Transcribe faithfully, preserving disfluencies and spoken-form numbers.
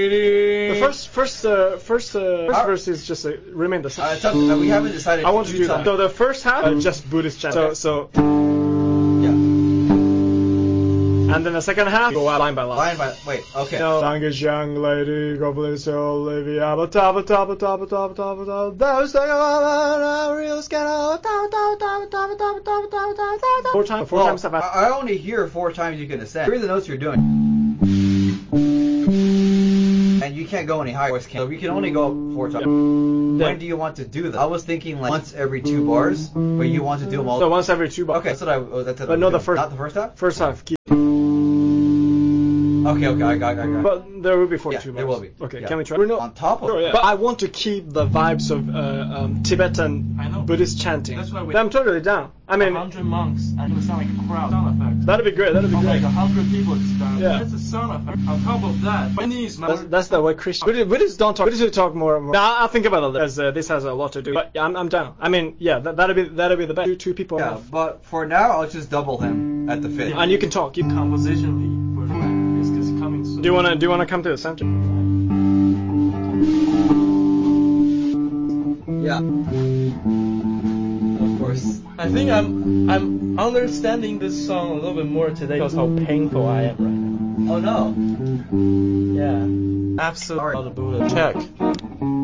The first, first, uh, first, uh, first verse is just uh, remain the same. Uh, tough, uh, we haven't decided. I want to do that. Me. So the first half, uh, just Buddhist chant. Okay. So, so, Yeah. and then the second half, go out line by line. Line by wait. Okay. So, Song is young lady, goblins Olivia, but top, but top, but top, but top, top, but top, those real scandal, top, top, top, top, top, top, top, top, four times, four well, times. I, I only hear four times you can ascend. Here are the notes you're doing. And you can't go any higher. So we can only go up four times. Yeah. When do you want to do that? I was thinking like once every two bars, but you want to do them all. So once every two bars. Okay, that's what I. Oh, that's what But I no, was the doing. first. Not the first half. First half. Keep. Okay, okay, I got, I got. But there will be forty-two Yeah, bars. there will be. Okay, Yeah. can we try? We're not On top of sure, it. yeah. But I want to keep the vibes of uh, um, Tibetan I know. Buddhist chanting. That's why we- I'm totally down. I mean, a hundred monks and it would sound like a crowd sound effect. that'd be great. That'd be Of like great. a hundred people just down. Yeah. That's a sound effect. On top of that, Chinese That's, that's the way Christian. Buddhists, Buddhists don't talk. Buddhists talk more and more. Now, I'll think about it because uh, this has a lot to do. But yeah, I'm, I'm down. I mean, yeah, that, that'd be that'd be the best. Two, two people. Yeah, enough. but for now, I'll just double him at the fifth. And you can talk. You, compositionally for the it's just coming soon. do you wanna do you wanna come to the center? Yeah. Of course. I think I'm I'm understanding this song a little bit more today because how painful I am right now. Oh no. Yeah. Absolutely. Sorry. The Buddha. Check.